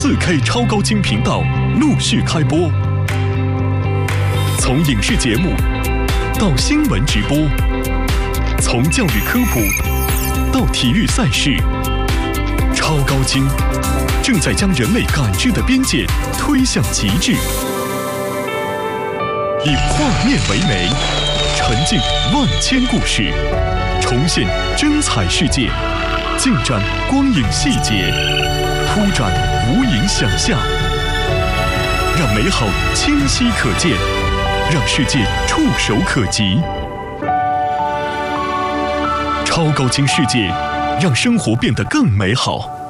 4K 超高清频道陆续开播，从影视节目到新闻直播，从教育科普到体育赛事，超高清正在将人类感知的边界推向极致。以画面为媒，沉浸万千故事，重现真彩世界，尽展光影细节，铺展无垠想象，让美好清晰可见，让世界触手可及。超高清世界，让生活变得更美好。